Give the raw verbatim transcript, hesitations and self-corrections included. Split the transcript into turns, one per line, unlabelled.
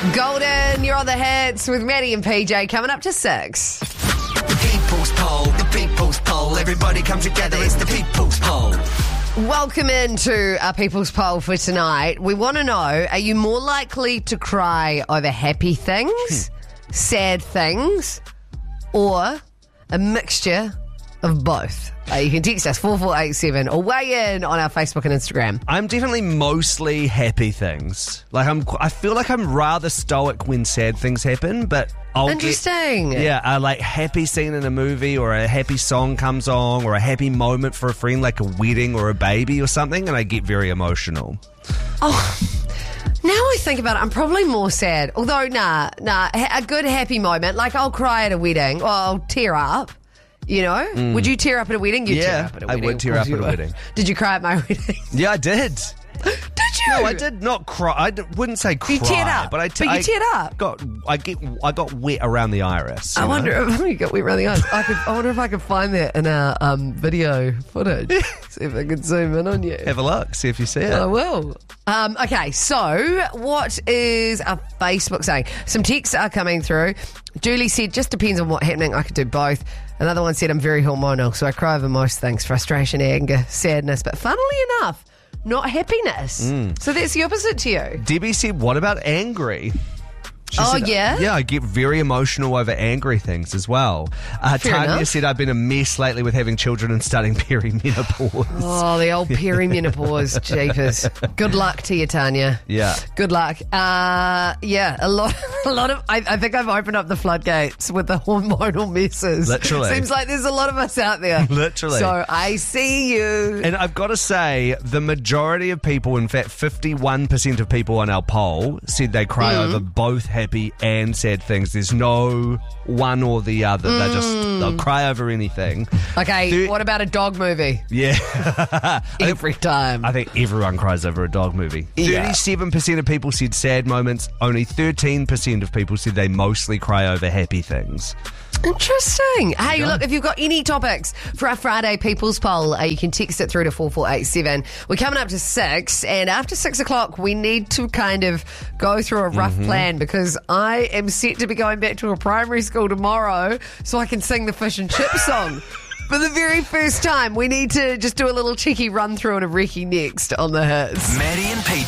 Golden, you're on the hits with Maddie and P J coming up to six.
The People's Poll, the People's Poll. Everybody come together, it's the People's Poll.
Welcome into our People's Poll for tonight. We want to know, are you more likely to cry over happy things, sad things, or a mixture of both? Uh, you can text us four four eight seven or weigh in on our Facebook and Instagram.
I'm definitely mostly happy things. Like I'm, I feel like I'm rather stoic when sad things happen, but I'll
Interesting.
Get, yeah, a like happy scene in a movie, or a happy song comes on, or a happy moment for a friend, like a wedding or a baby or something, and I get very emotional.
Oh, now I think about it, I'm probably more sad. Although, nah, nah, a good happy moment. Like I'll cry at a wedding, or I'll tear up. You know? Mm. Would you tear up at a wedding? You'd
yeah,
tear up at a wedding.
I would tear up at a wedding.
Did you cry at my wedding?
Yeah, I did.
Did you?
No, I did not cry. I d- wouldn't say cry.
You teared up,
but I
but you
I
teared up.
Got I get I got wet around the iris.
I
know?
wonder if you got wet around the eyes. I could. I wonder if I could find that in our um, video footage. See if I could zoom in on you.
Have a look. See if you see it.
I will. Um, okay, so what is our Facebook saying? Some texts are coming through. Julie said, just depends on what's happening. I could do both. Another one said, I'm very hormonal, so I cry over most things. Frustration, anger, sadness. But funnily enough, not happiness. Mm. So that's the opposite to you.
Debbie said, what about angry? She
oh,
said,
yeah?
Yeah, I get very emotional over angry things as well. Uh,
Fair
Tanya
enough.
said, I've been a mess lately with having children and starting perimenopause.
Oh, the old perimenopause, jeepers. Good luck to you, Tanya.
Yeah.
Good luck. Uh, yeah, a lot, a lot of. I, I think I've opened up the floodgates with the hormonal messes.
Literally.
Seems like there's a lot of us out there.
Literally.
So I see you.
And I've got to say, the majority of people, in fact, fifty-one percent of people on our poll said they cry
Mm.
over both happy and sad things. There's no one or the other.
Mm.
They just, they'll cry over anything.
Okay,
Thir-
what about a dog movie?
Yeah.
Every time.
I think everyone cries over a dog movie.
Yeah.
thirty-seven percent of people said sad moments. Only thirteen percent of people said they mostly cry over happy things.
Interesting. Hey, look, if you've got any topics for our Friday People's Poll, uh, you can text it through to four four eight seven. We're coming up to six, and after six o'clock, we need to kind of go through a rough
Mm-hmm.
plan because I am set to be going back to a primary school tomorrow so I can sing the fish and chip song. For the very first time, we need to just do a little cheeky run through and a recce next on the hits.
Maddie and P J.